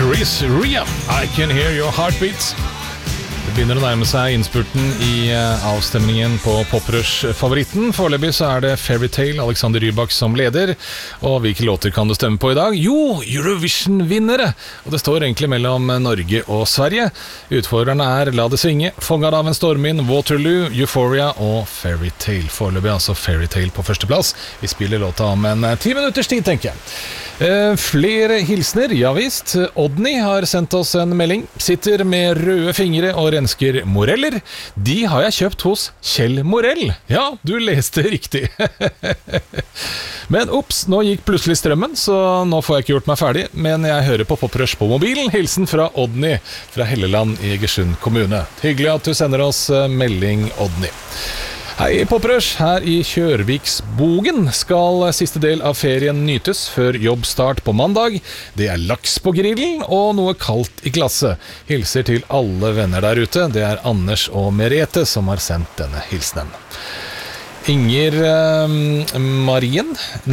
Chris Ria, I Can Hear Your Heartbeat. Det begynner å nærme seg innspurten i avstemningen på Poprush-favoritten. Foreløpig så det Fairytale, Alexander Rybak som leder. Og hvilke låter kan du stemme på i dag? Jo, Eurovision-vinnere! Og det står egentlig mellom Norge og Sverige. Utfordrerne La det svinge, Fångat av en stormvind, Waterloo, Euphoria og Fairytale. Foreløpig altså Fairytale på førsteplass. Vi spiller låta om en 10 minutters tid, tenker jeg. Flere hilsner, ja visst. Odny har sendt oss en melding. Sitter med røde fingre og rensker moreller. De har jeg kjøpt hos Kjell Morell. Ja, du leste riktig. Men ups, nå gikk plutselig strømmen, så nå får jeg ikke gjort meg ferdig. Men jeg hører på Poprush på mobilen. Hilsen fra Odny fra Helleland i Egersund kommune. Hyggelig at du sender oss melding, Odny. Hei Poprush, her i Kjørviksbogen skal siste del av ferien nytes før jobbstart på mandag. Det laks på grillen og noe kaldt i glasset. Hilser til alle venner der ute. Det Anders og Merete som har sendt denne hilsenen. Inger Maren,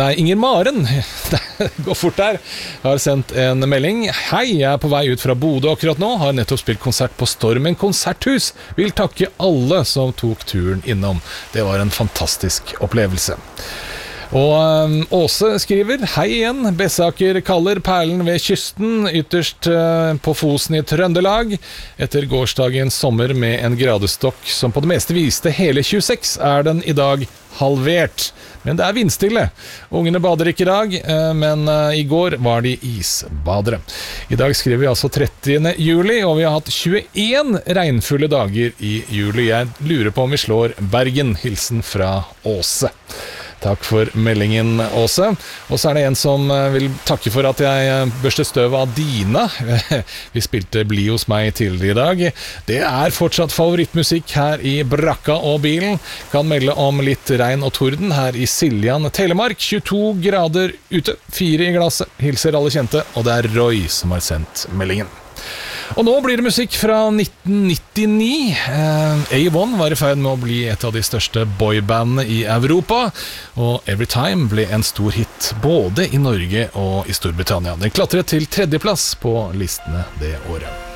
det går fort der, har sendt en melding. Hei, jeg på vei ut fra Bodø akkurat nå, har nettopp spilt konsert på Stormen konserthus. Vil takke alle som tok turen innom. Det var en fantastisk opplevelse. Og Åse skriver, hei igjen, Bessaker kaller perlen ved kysten, ytterst på Fosen i Trøndelag. Etter gårsdagens sommer med en gradestokk som på det meste viste hele 26, den i dag halvert. Men det vindstille. Ungene bader ikke i dag, men i går var de isbadere. I dag skriver vi altså 30. juli, og vi har hatt 21 regnfulle dager i juli. Jeg lurer på om vi slår Bergen. Hilsen fra Åse. Takk for meldingen, Åse. Og så det en som vil takke for at jeg børste støv av Dina. Vi spilte Bli hos meg tidligere i dag. Det fortsatt favorittmusikk her i brakka og bilen. Kan melde om litt regn og torden her i Siljan, Telemark. 22 grader ute, 4 i glasset. Hilser alle kjente, og det Roy som har sendt meldingen. Og nå blir det musikk fra 1999. A1 var i ferd med å bli et av de største boybandene i Europa, og Every Time ble en stor hit både i Norge og i Storbritannia. Den klatret til 3. plass på listene det året.